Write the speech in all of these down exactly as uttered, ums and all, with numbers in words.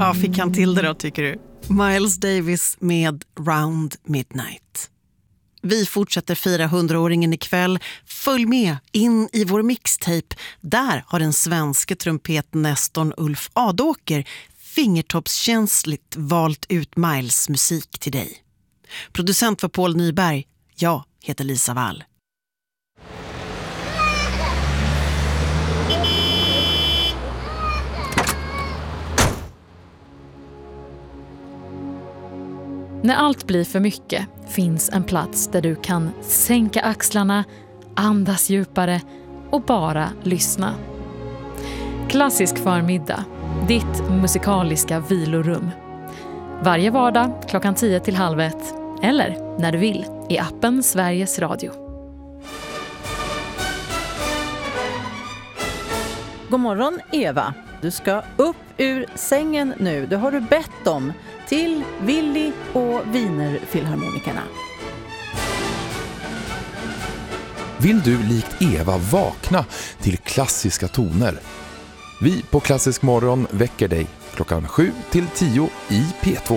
Ja, fick han till det då, tycker du? Miles Davis med Round Midnight. Vi fortsätter fira hundraåringen ikväll. Följ med in i vår mixtape. Där har den svenska trumpetnestorn Ulf Adåker fingertoppskänsligt valt ut Miles musik till dig. Producent var Paul Nyberg. Jag heter Lisa Wall. När allt blir för mycket finns en plats där du kan sänka axlarna, andas djupare och bara lyssna. Klassisk förmiddag, ditt musikaliska vilorum. Varje vardag klockan tio till halv ett eller när du vill i appen Sveriges Radio. God morgon Eva, du ska upp ur sängen nu. Det har du bett om till Willy och Wienerfilharmonikerna. Vill du likt Eva vakna till klassiska toner? Vi på Klassisk morgon väcker dig klockan sju till tio i P två.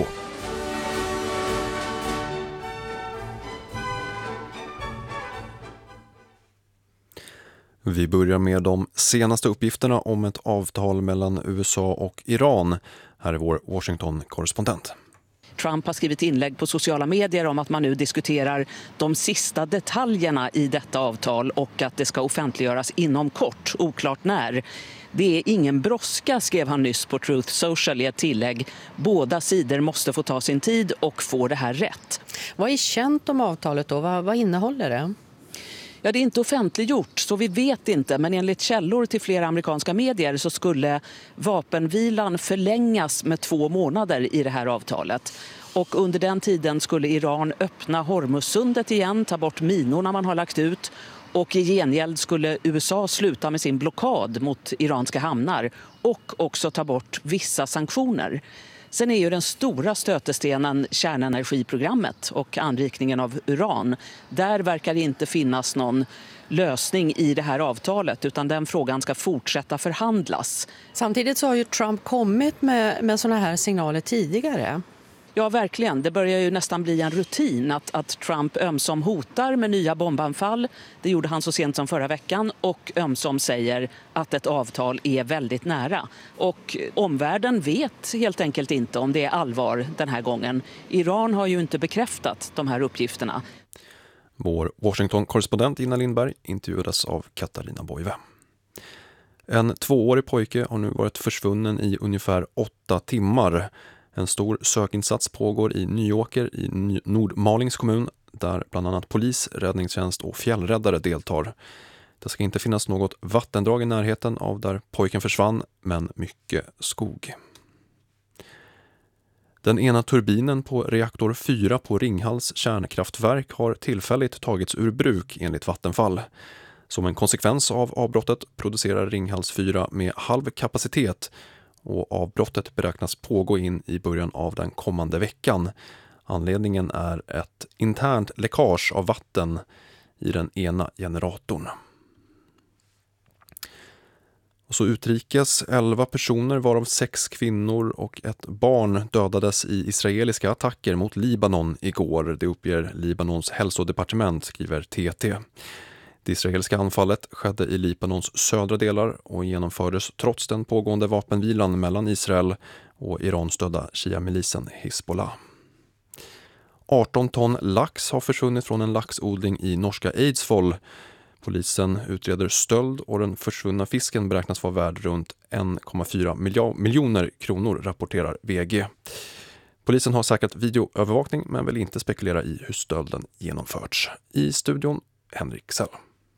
Vi börjar med de senaste uppgifterna om ett avtal mellan U S A och Iran. Här är vår Washington-korrespondent. Trump har skrivit inlägg på sociala medier om att man nu diskuterar de sista detaljerna i detta avtal och att det ska offentliggöras inom kort, oklart när. Det är ingen brådska, skrev han nyss på Truth Social i ett tillägg. Båda sidor måste få ta sin tid och få det här rätt. Vad är känt om avtalet då? Vad, vad innehåller det? Ja, det är inte offentliggjort så vi vet inte, men enligt källor till flera amerikanska medier så skulle vapenvilan förlängas med två månader i det här avtalet. Och under den tiden skulle Iran öppna Hormuzsundet igen, ta bort minorna man har lagt ut. Och i gengäld skulle U S A sluta med sin blockad mot iranska hamnar och också ta bort vissa sanktioner. Sen är ju den stora stötestenen kärnenergiprogrammet och anrikningen av uran. Där verkar det inte finnas någon lösning i det här avtalet utan den frågan ska fortsätta förhandlas. Samtidigt så har ju Trump kommit med, med såna här signaler tidigare. Ja, verkligen. Det börjar ju nästan bli en rutin att, att Trump ömsom hotar med nya bombanfall. Det gjorde han så sent som förra veckan. Och ömsom säger att ett avtal är väldigt nära. Och omvärlden vet helt enkelt inte om det är allvar den här gången. Iran har ju inte bekräftat de här uppgifterna. Vår Washington-korrespondent Ina Lindberg intervjuades av Katarina Boive. En tvåårig pojke har nu varit försvunnen i ungefär åtta timmar. En stor sökinsats pågår i Nyåker i Nordmalings kommun där bland annat polis, räddningstjänst och fjällräddare deltar. Det ska inte finnas något vattendrag i närheten av där pojken försvann, men mycket skog. Den ena turbinen på reaktor fyra på Ringhals kärnkraftverk har tillfälligt tagits ur bruk enligt Vattenfall. Som en konsekvens av avbrottet producerar Ringhals fyra med halv kapacitet och avbrottet beräknas pågå in i början av den kommande veckan. Anledningen är ett internt läckage av vatten i den ena generatorn. Och så utrikes, elva personer varav sex kvinnor och ett barn dödades i israeliska attacker mot Libanon igår. Det uppger Libanons hälsodepartement, skriver T T. Det israeliska anfallet skedde i Libanons södra delar och genomfördes trots den pågående vapenvilan mellan Israel och Iran-stödda Shia-milisen Hezbollah. arton ton lax har försvunnit från en laxodling i norska Eidsvoll. Polisen utreder stöld och den försvunna fisken beräknas vara värd runt en komma fyra miljoner kronor, rapporterar V G. Polisen har säkrat videoövervakning men vill inte spekulera i hur stölden genomförts. I studion Henrik Sell.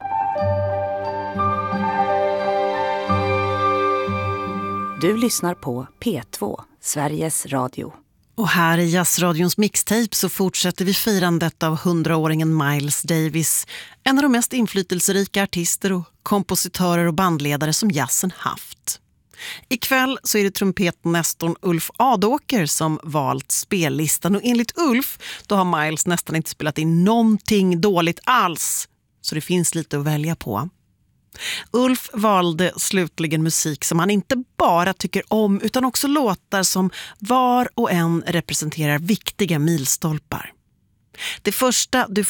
Du lyssnar på P två, Sveriges Radio. Och här i Jazzradions mixtape så fortsätter vi firandet av hundraåringen Miles Davis. En av de mest inflytelserika artister och kompositörer och bandledare som jazzen haft. Ikväll så är det trumpetnestorn Ulf Adåker som valt spellistan. Och enligt Ulf då har Miles nästan inte spelat in någonting dåligt alls. Så det finns lite att välja på. Ulf valde slutligen musik som han inte bara tycker om utan också låtar som var och en representerar viktiga milstolpar. Det första du